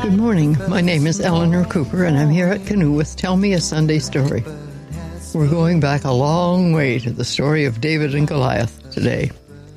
Good morning. My name is Eleanor Cooper, and I'm here at Canoe with Tell Me a Sunday Story. We're going back a long way to the story of David and Goliath today.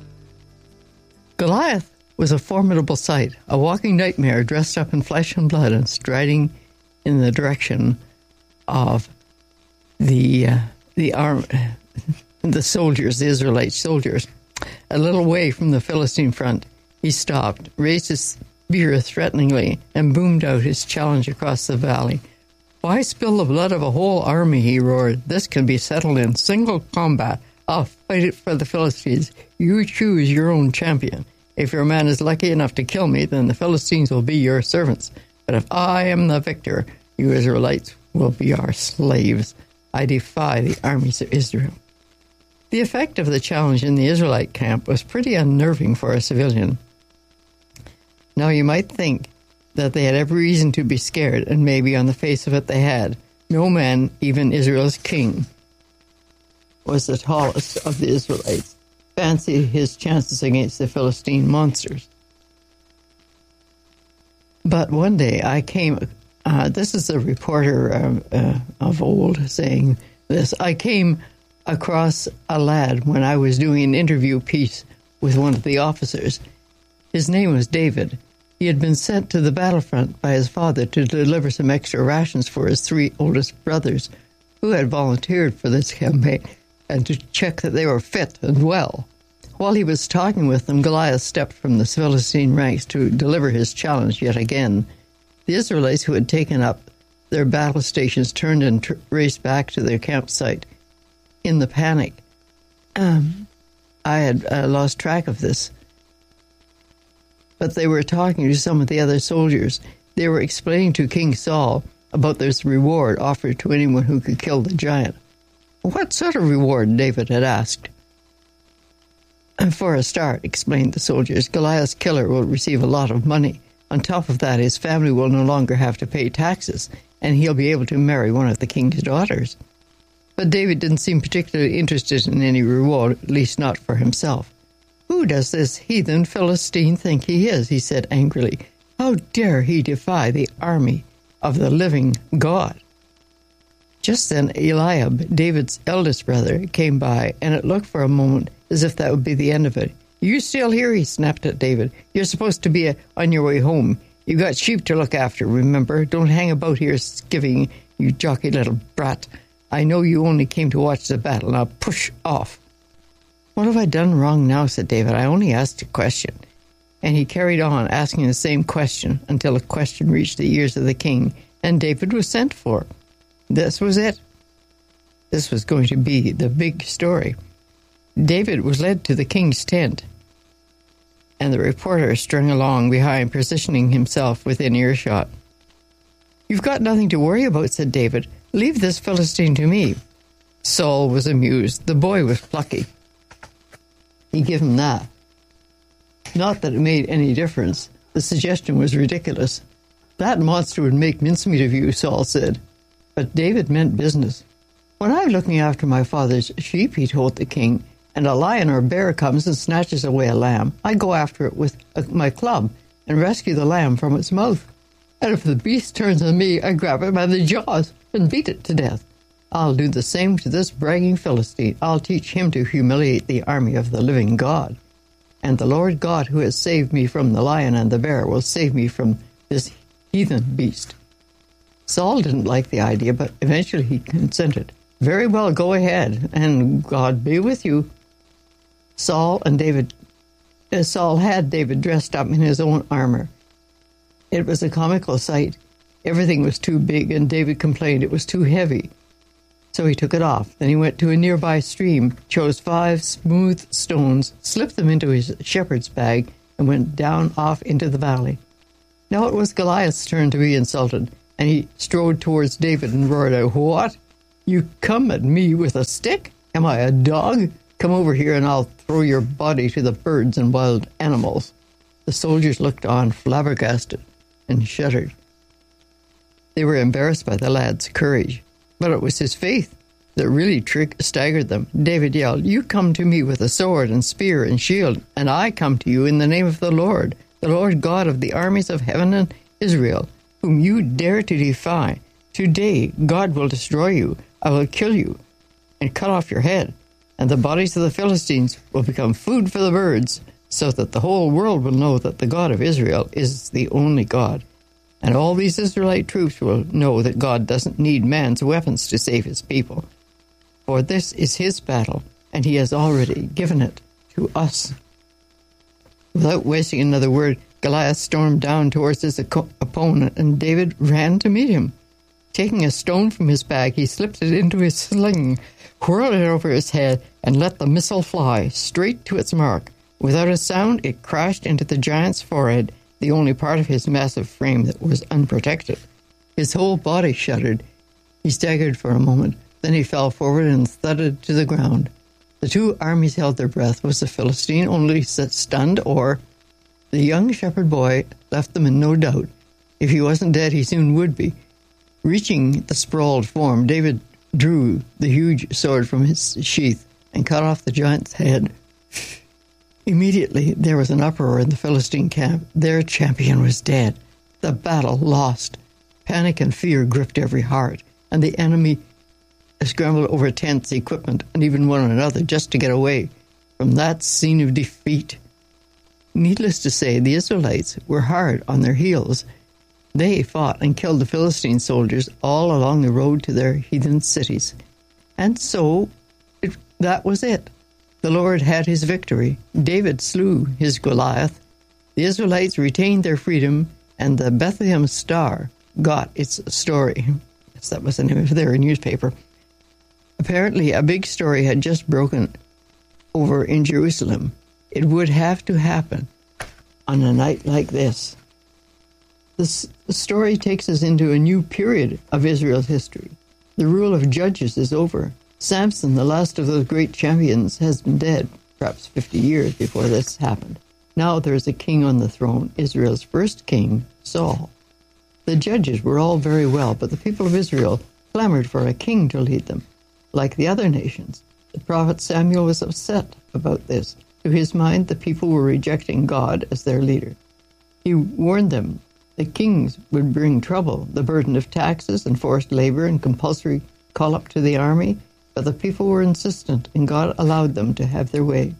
Goliath was a formidable sight, a walking nightmare dressed up in flesh and blood and striding in the direction of the soldiers, the Israelite soldiers. A little way from the Philistine front, he stopped, raised his spear threateningly, and boomed out his challenge across the valley. "Why spill the blood of a whole army?" he roared. "This can be settled in single combat. I'll fight it for the Philistines. You choose your own champion. If your man is lucky enough to kill me, then the Philistines will be your servants. But if I am the victor, you Israelites will be our slaves. I defy the armies of Israel." The effect of the challenge in the Israelite camp was pretty unnerving for a civilian. Now, you might think that they had every reason to be scared, and maybe on the face of it they had. No man, even Israel's king, was the tallest of the Israelites. Fancy his chances against the Philistine monsters. But one day I came, this is a reporter of old saying this, I came across a lad when I was doing an interview piece with one of the officers. His name was David. He had been sent to the battlefront by his father to deliver some extra rations for his 3 oldest brothers, who had volunteered for this campaign, and to check that they were fit and well. While he was talking with them, Goliath stepped from the Philistine ranks to deliver his challenge yet again. The Israelites who had taken up their battle stations turned and raced back to their campsite. In the panic, I had lost track of this. But they were talking to some of the other soldiers. They were explaining to King Saul about this reward offered to anyone who could kill the giant. "What sort of reward?" David had asked. "For a start," explained the soldiers, "Goliath's killer will receive a lot of money. On top of that, his family will no longer have to pay taxes, and he'll be able to marry one of the king's daughters." But David didn't seem particularly interested in any reward, at least not for himself. "Who does this heathen Philistine think he is?" he said angrily. "How dare he defy the army of the living God?" Just then Eliab, David's eldest brother, came by, and it looked for a moment as if that would be the end of it. "You still here?" he snapped at David. "You're supposed to be on your way home. You've got sheep to look after, remember? Don't hang about here skivvying, you jockey little brat. I know you only came to watch the battle. Now push off." "What have I done wrong now?" said David. "I only asked a question." And he carried on asking the same question until a question reached the ears of the king, and David was sent for. This was it. This was going to be the big story. David was led to the king's tent, and the reporter strung along behind, positioning himself within earshot. "You've got nothing to worry about," said David. "Leave this Philistine to me." Saul was amused. The boy was plucky. He gave him that. Not that it made any difference. The suggestion was ridiculous. "That monster would make mincemeat of you," Saul said. But David meant business. "When I'm looking after my father's sheep," he told the king, "and a lion or bear comes and snatches away a lamb, I go after it with my club and rescue the lamb from its mouth. And if the beast turns on me, I grab it by the jaws and beat it to death. I'll do the same to this bragging Philistine. I'll teach him to humiliate the army of the living God. And the Lord God who has saved me from the lion and the bear will save me from this heathen beast." Saul didn't like the idea, but eventually he consented. "Very well, go ahead, and God be with you." Saul had David dressed up in his own armor. It was a comical sight. Everything was too big, and David complained it was too heavy. So he took it off. Then he went to a nearby stream, chose 5 smooth stones, slipped them into his shepherd's bag, and went down off into the valley. Now it was Goliath's turn to be insulted, and he strode towards David and roared out, "What? You come at me with a stick? Am I a dog? Come over here and I'll throw your body to the birds and wild animals." The soldiers looked on, flabbergasted, and shuddered. They were embarrassed by the lad's courage, but it was his faith that really staggered them. David yelled, "You come to me with a sword and spear and shield, and I come to you in the name of the Lord God of the armies of heaven and Israel. whom you dare to defy. Today God will destroy you. I will kill you and cut off your head, and the bodies of the Philistines will become food for the birds, so that the whole world will know that the God of Israel is the only God. And all these Israelite troops will know that God doesn't need man's weapons to save his people. For this is his battle, and he has already given it to us." Without wasting another word, Goliath stormed down towards his opponent, and David ran to meet him. Taking a stone from his bag, he slipped it into his sling, whirled it over his head, and let the missile fly straight to its mark. Without a sound, it crashed into the giant's forehead, the only part of his massive frame that was unprotected. His whole body shuddered. He staggered for a moment. Then he fell forward and thudded to the ground. The two armies held their breath. Was the Philistine only stunned, or... The young shepherd boy left them in no doubt. If he wasn't dead, he soon would be. Reaching the sprawled form, David drew the huge sword from his sheath and cut off the giant's head. Immediately, there was an uproar in the Philistine camp. Their champion was dead. The battle lost. Panic and fear gripped every heart, and the enemy scrambled over tents, equipment, and even one another just to get away from that scene of defeat. Needless to say, the Israelites were hard on their heels. They fought and killed the Philistine soldiers all along the road to their heathen cities. And so, that was it. The Lord had his victory. David slew his Goliath. The Israelites retained their freedom, and the Bethlehem Star got its story. Yes, that was the name of their newspaper. Apparently, a big story had just broken over in Jerusalem. It would have to happen on a night like this. This story takes us into a new period of Israel's history. The rule of judges is over. Samson, the last of those great champions, has been dead, perhaps 50 years before this happened. Now there is a king on the throne, Israel's first king, Saul. The judges were all very well, but the people of Israel clamored for a king to lead them. Like the other nations, the prophet Samuel was upset about this. To his mind, the people were rejecting God as their leader. He warned them that kings would bring trouble, the burden of taxes and forced labor and compulsory call-up to the army, but the people were insistent, and God allowed them to have their way.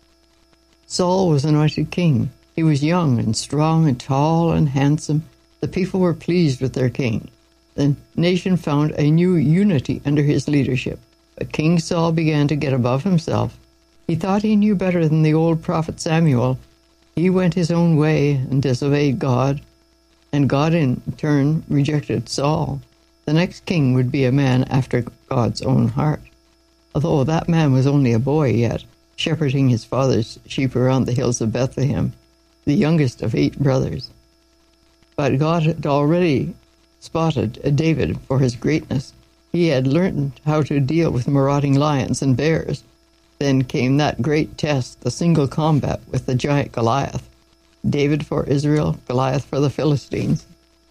Saul was anointed king. He was young and strong and tall and handsome. The people were pleased with their king. The nation found a new unity under his leadership. But King Saul began to get above himself. He thought he knew better than the old prophet Samuel. He went his own way and disobeyed God, and God in turn rejected Saul. The next king would be a man after God's own heart. Although that man was only a boy yet, shepherding his father's sheep around the hills of Bethlehem, the youngest of 8 brothers. But God had already spotted David for his greatness. He had learned how to deal with marauding lions and bears. Then came that great test, the single combat with the giant Goliath. David for Israel, Goliath for the Philistines.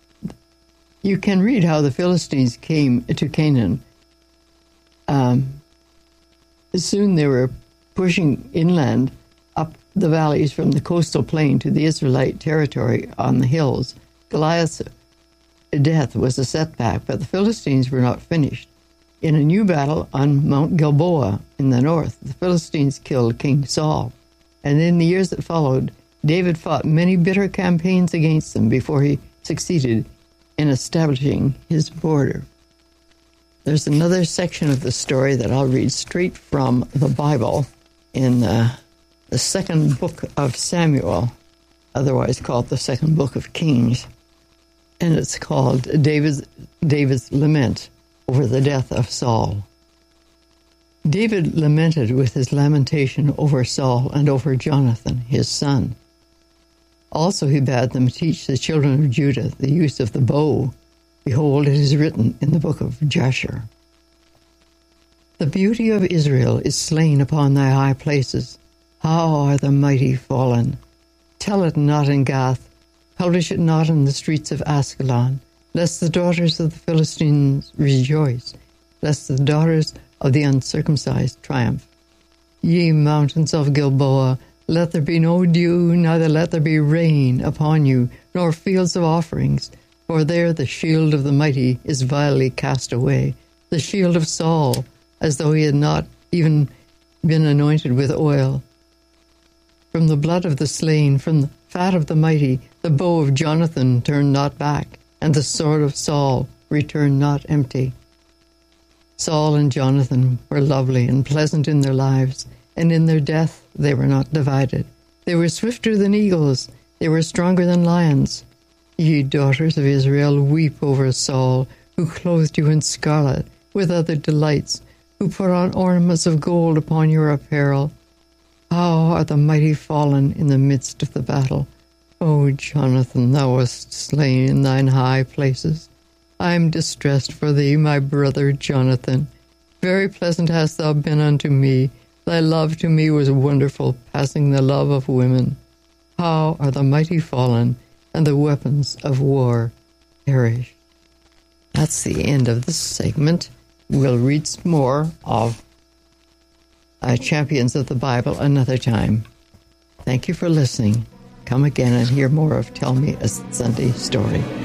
You can read how the Philistines came to Canaan. Soon they were pushing inland up the valleys from the coastal plain to the Israelite territory on the hills. Goliath's death was a setback, but the Philistines were not finished. In a new battle on Mount Gilboa in the north, the Philistines killed King Saul. And in the years that followed, David fought many bitter campaigns against them before he succeeded in establishing his border. There's another section of the story that I'll read straight from the Bible in the second book of Samuel, otherwise called the second book of Kings. And it's called David's Lament over the death of Saul. David lamented with his lamentation over Saul and over Jonathan, his son. Also he bade them teach the children of Judah the use of the bow. Behold, it is written in the book of Jasher. The beauty of Israel is slain upon thy high places. How are the mighty fallen? Tell it not in Gath, publish it not in the streets of Ascalon, lest the daughters of the Philistines rejoice, lest the daughters of the uncircumcised triumph. Ye mountains of Gilboa, let there be no dew, neither let there be rain upon you, nor fields of offerings. For there the shield of the mighty is vilely cast away, the shield of Saul, as though he had not even been anointed with oil. From the blood of the slain, from the fat of the mighty, the bow of Jonathan turned not back, and the sword of Saul returned not empty. Saul and Jonathan were lovely and pleasant in their lives, and in their death they were not divided. They were swifter than eagles, they were stronger than lions. Ye daughters of Israel, weep over Saul, who clothed you in scarlet, with other delights, who put on ornaments of gold upon your apparel. How are the mighty fallen in the midst of the battle? O Jonathan, thou wast slain in thine high places. I am distressed for thee, my brother Jonathan. Very pleasant hast thou been unto me. Thy love to me was wonderful, passing the love of women. How are the mighty fallen, and the weapons of war perished. That's the end of this segment. We'll read some more of Champions of the Bible another time. Thank you for listening. Come again and hear more of Tell Me a Sunday Story.